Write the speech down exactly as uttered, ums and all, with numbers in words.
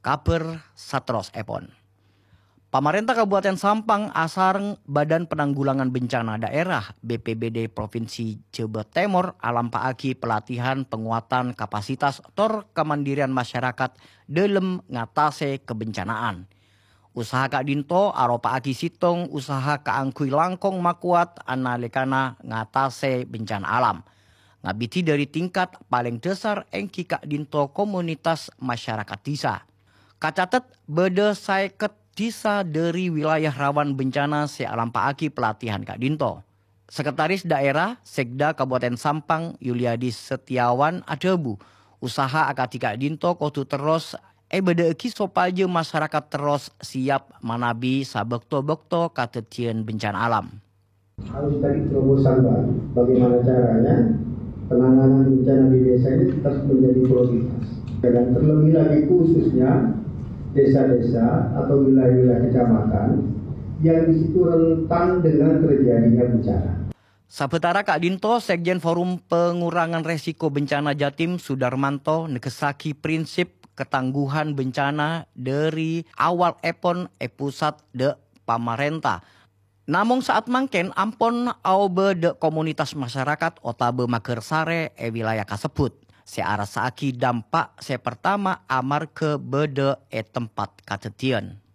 kaper satros epon. Pemerintah Kabupaten Sampang asareng Badan Penanggulangan Bencana Daerah B P B D Provinsi Jawa Timur alampaaki pelatihan penguatan kapasitas tor kemandirian masyarakat dalam ngatasi kebencanaan. Usaha Kak Dinto aropa aki sitong usaha kaangkui langkong makuat analekana ngatasi bencana alam. Ngabiti dari tingkat paling dasar engki Kak Dinto komunitas masyarakat desa. Kacatet beda saiket desa dari wilayah rawan bencana sealampaaki pelatihan Kak Dinto. Sekretaris Daerah Sekda Kabupaten Sampang Yuliadi Setiawan Adebu. Usaha akati Kak Dinto kotu terus eh beda eki sopaje masyarakat terus siap manabi sabekto-bekto katetian bencana alam. Harus tadi terobosan baru. Bagaimana caranya penanganan bencana di desa ini tetap menjadi prioritas. Dan terlebih lagi khususnya desa-desa atau wilayah-wilayah kecamatan yang di situ rentan dengan terjadinya bencana. Sabetara Kak Dinto, Sekjen Forum Pengurangan Resiko Bencana Jatim Sudarmanto nekesaki prinsip ketangguhan bencana dari awal epon e pusat de pamarentah. Namun saat mangken ampon aube de komunitas masyarakat otabe magersare e wilayah kasebut. Seara saaki dampak se pertama amar ke bede e tempat katetian.